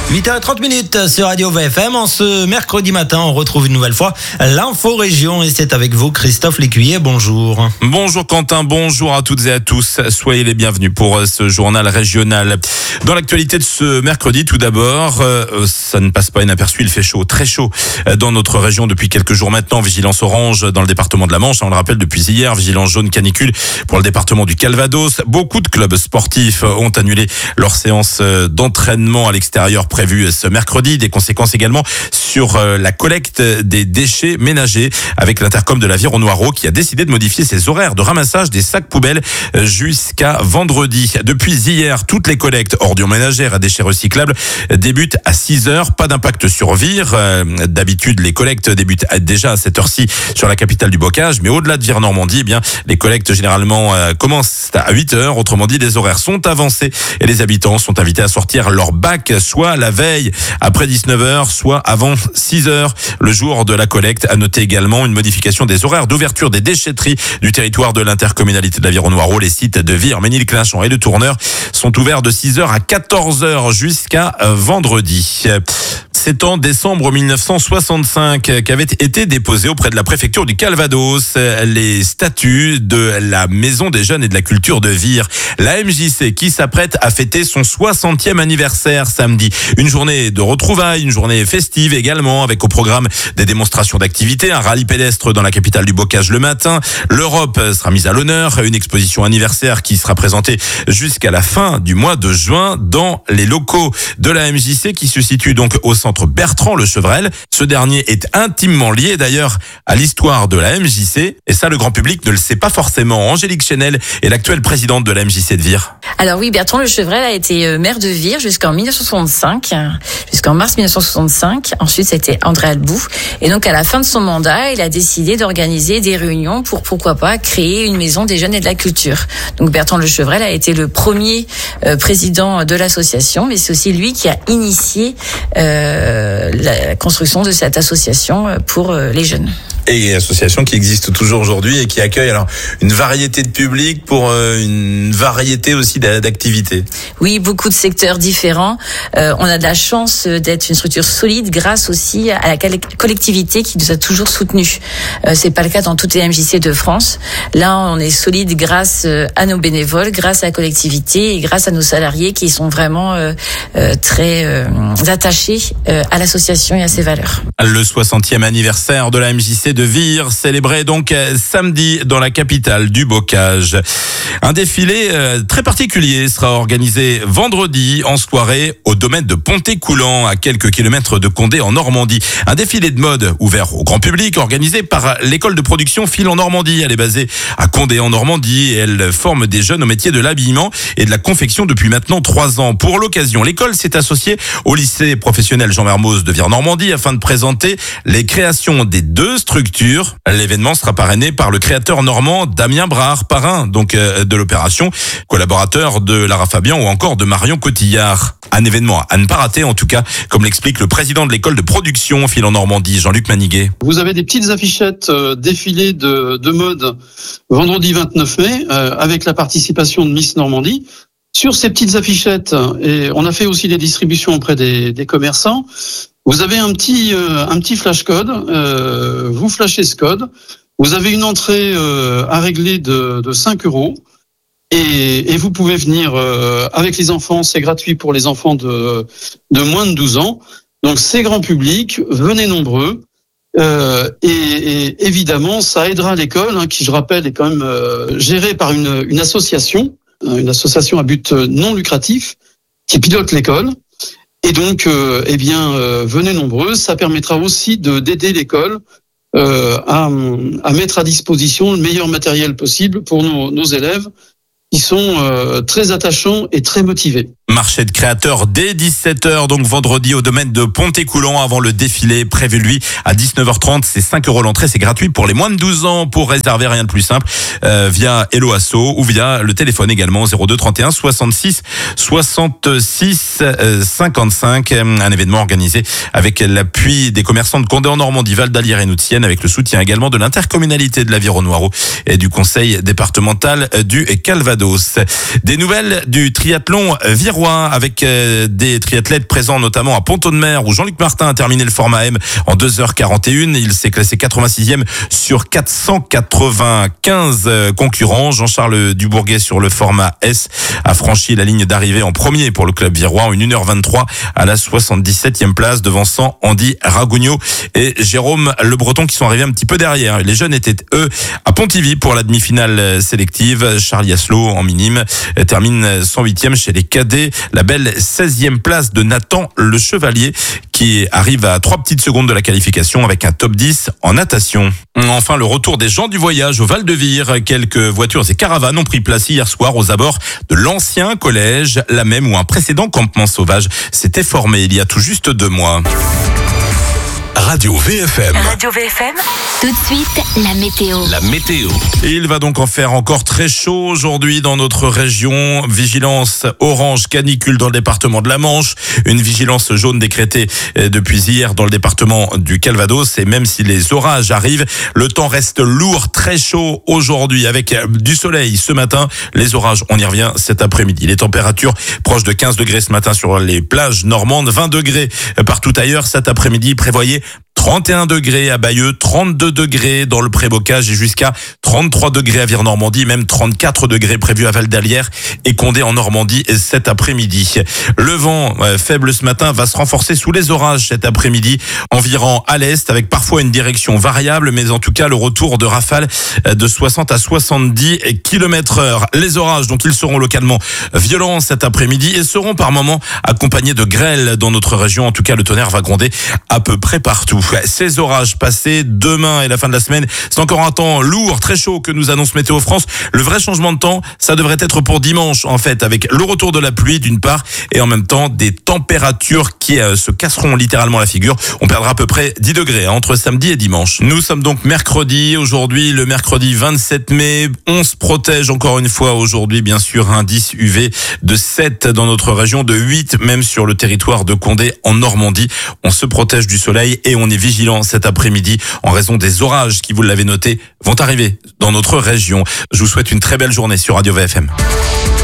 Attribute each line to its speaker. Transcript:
Speaker 1: 8h30 sur Radio VFM. En ce mercredi matin, on retrouve une nouvelle fois l'info région et c'est avec vous Christophe Lécuyer. Bonjour.
Speaker 2: Bonjour Quentin, bonjour à toutes et à tous. Soyez les bienvenus pour ce journal régional. Dans l'actualité de ce mercredi, tout d'abord, ça ne passe pas inaperçu, il fait chaud, très chaud dans notre région depuis quelques jours maintenant. Vigilance orange dans le département de la Manche, on le rappelle depuis hier, vigilance jaune canicule pour le département du Calvados. Beaucoup de clubs sportifs ont annulé leur séance d'entraînement à l'extérieur prévue ce mercredi. Des conséquences également sur la collecte des déchets ménagers avec l'Intercom de l'Aviron-Noireau qui a décidé de modifier ses horaires de ramassage des sacs poubelles jusqu'à vendredi. Depuis hier, toutes les collectes ordures ménagères à déchets recyclables débutent à 6h. Pas d'impact sur Vire. D'habitude, les collectes débutent déjà à cette heure-ci sur la capitale du bocage. Mais au-delà de Vire-Normandie, eh bien, les collectes généralement commencent à 8h. Autrement dit, les horaires sont avancés et les habitants sont invités à sortir leur bac soit la veille après 19h, soit avant 6h le jour de la collecte. À noter également une modification des horaires d'ouverture des déchetteries du territoire de l'intercommunalité de l'Aviron-Noireau. Les sites de Vire, Ménil-Clinchon et de Tourneur sont ouverts de 6h à 14h jusqu'à vendredi. C'est en décembre 1965 qu'avaient été déposés auprès de la préfecture du Calvados les statuts de la Maison des Jeunes et de la Culture de Vire. La MJC qui s'apprête à fêter son 60e anniversaire samedi. Une journée de retrouvailles, une journée festive également avec au programme des démonstrations d'activités, un rallye pédestre dans la capitale du bocage le matin. L'Europe sera mise à l'honneur, une exposition anniversaire qui sera présentée jusqu'à la fin du mois de juin dans les locaux de la MJC qui se situe donc au centre Bertrand Le Chevrel. Ce dernier est intimement lié d'ailleurs à l'histoire de la MJC et ça le grand public ne le sait pas forcément. Angélique Chenel est l'actuelle présidente de la MJC de Vire.
Speaker 3: Alors oui, Bertrand Le Chevrel a été maire de Vire jusqu'en 1965, jusqu'en mars 1965. Ensuite, c'était André Albou. Et donc, à la fin de son mandat, il a décidé d'organiser des réunions pour, pourquoi pas, créer une maison des jeunes et de la culture. Donc, Bertrand Le Chevrel a été le premier président de l'association, mais c'est aussi lui qui a initié la construction de cette association pour les jeunes.
Speaker 4: Et association qui existe toujours aujourd'hui et qui accueille alors une variété de publics pour une variété aussi d'activités.
Speaker 3: Oui, beaucoup de secteurs différents. On a de la chance d'être une structure solide grâce aussi à la collectivité qui nous a toujours soutenus. C'est pas le cas dans toutes les MJC de France. Là, on est solide grâce à nos bénévoles, grâce à la collectivité et grâce à nos salariés qui sont vraiment très attachés à l'association et à ses valeurs.
Speaker 2: Le 60e anniversaire de la MJC de Vire, célébré donc samedi dans la capitale du bocage. Un défilé très particulier sera organisé vendredi en soirée au domaine de Ponté-Coulant, à quelques kilomètres de Condé en Normandie. Un défilé de mode ouvert au grand public, organisé par l'école de production Fil en Normandie. Elle est basée à Condé en Normandie et elle forme des jeunes au métier de l'habillement et de la confection depuis maintenant 3 ans. Pour l'occasion, l'école s'est associée au lycée professionnel Jean Mermoz de Vire-Normandie afin de présenter les créations des deux structures. L'événement sera parrainé par le créateur normand Damien Brard, parrain donc de l'opération, collaborateur de Lara Fabian ou encore de Marion Cotillard. Un événement à ne pas rater en tout cas, comme l'explique le président de l'école de production Fil en Normandie, Jean-Luc Maniguet.
Speaker 5: Vous avez des petites affichettes défilées de mode vendredi 29 mai avec la participation de Miss Normandie. Sur ces petites affichettes, et on a fait aussi des distributions auprès des commerçants, vous avez un petit flash code, vous flashez ce code, vous avez une entrée à régler de 5 € et vous pouvez venir avec les enfants, c'est gratuit pour les enfants de moins de 12 ans. Donc c'est grand public, venez nombreux. Et évidemment, ça aidera l'école, qui je rappelle est quand même gérée par une association à but non lucratif qui pilote l'école. Et donc, venez nombreux. Ça permettra aussi d'aider l'école à mettre à disposition le meilleur matériel possible pour nos élèves qui sont très attachants et très motivés.
Speaker 2: Marché de créateurs dès 17h, donc vendredi au domaine de Ponté-Coulant avant le défilé prévu lui à 19h30. C'est 5 € l'entrée, c'est gratuit pour les moins de 12 ans. Pour réserver, rien de plus simple, via Hello Asso ou via le téléphone également 02 31 66 66 55. Un événement organisé avec l'appui des commerçants de Condé en Normandie, Val d'Alière et Noutienne, avec le soutien également de l'intercommunalité de l'Aviron-Noireau et du conseil départemental du Calvados. Calvados. Des nouvelles du triathlon virois avec des triathlètes présents notamment à Pont-de-Mer où Jean-Luc Martin a terminé le format M en 2h41. Il s'est classé 86e sur 495 concurrents. Jean-Charles Dubourguet sur le format S a franchi la ligne d'arrivée en premier pour le club virois en 1h23 à la 77e place, devançant Andy Ragougno et Jérôme Le Breton qui sont arrivés un petit peu derrière. Les jeunes étaient eux à Pontivy pour la demi-finale sélective. Charlie Asselot en minime termine 108e chez les cadets. La belle 16e place de Nathan Le Chevalier qui arrive à 3 petites secondes de la qualification avec un top 10 en natation. Enfin, le retour des gens du voyage au Val-de-Vire. Quelques voitures et caravanes ont pris place hier soir aux abords de l'ancien collège, la même où un précédent campement sauvage s'était formé il y a tout juste 2 mois.
Speaker 6: Radio VFM.
Speaker 7: Radio VFM. Tout de suite, la météo.
Speaker 6: La météo.
Speaker 2: Et il va donc en faire encore très chaud aujourd'hui dans notre région. Vigilance orange canicule dans le département de la Manche. Une vigilance jaune décrétée depuis hier dans le département du Calvados. Et même si les orages arrivent, le temps reste lourd, très chaud aujourd'hui avec du soleil ce matin. Les orages, on y revient cet après-midi. Les températures proches de 15 degrés ce matin sur les plages normandes, 20 degrés partout ailleurs. Cet après-midi, prévoyez 31 degrés à Bayeux, 32 degrés dans le Pré-Bocage et jusqu'à 33 degrés à Vire-Normandie, même 34 degrés prévus à Val-d'Alière et Condé en Normandie cet après-midi. Le vent faible ce matin va se renforcer sous les orages cet après-midi, environ à l'est avec parfois une direction variable, mais en tout cas le retour de rafales de 60 à 70 km/h. Les orages, donc ils seront localement violents cet après-midi et seront par moments accompagnés de grêle dans notre région. En tout cas, le tonnerre va gronder à peu près partout. Ces orages passés demain et la fin de la semaine, c'est encore un temps lourd, très chaud que nous annonce Météo France. Le vrai changement de temps, ça devrait être pour dimanche en fait, avec le retour de la pluie d'une part et en même temps des températures qui se casseront littéralement la figure. On perdra à peu près 10 degrés entre samedi et dimanche. Nous sommes donc mercredi, aujourd'hui le mercredi 27 mai. On se protège encore une fois aujourd'hui, bien sûr, indice UV de 7 dans notre région, de 8 même sur le territoire de Condé en Normandie. On se protège du soleil et on est vigilant cet après-midi en raison des orages qui, vous l'avez noté, vont arriver dans notre région. Je vous souhaite une très belle journée sur Radio VFM.